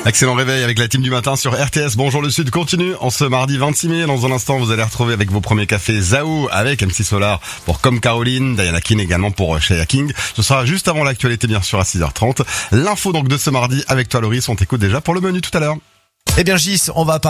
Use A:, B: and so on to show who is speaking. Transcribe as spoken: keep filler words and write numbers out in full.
A: Excellent réveil avec la team du matin sur R T S. Bonjour le Sud continue en ce mardi vingt-six mai. Dans un instant, vous allez retrouver avec vos premiers cafés Zao avec M C Solar pour Comme Caroline, Diana King également pour Shaya King. Ce sera juste avant l'actualité bien sûr à six heures trente. L'info donc de ce mardi avec toi Loris, on t'écoute déjà pour le menu tout à l'heure.
B: Eh bien Gis, on va parler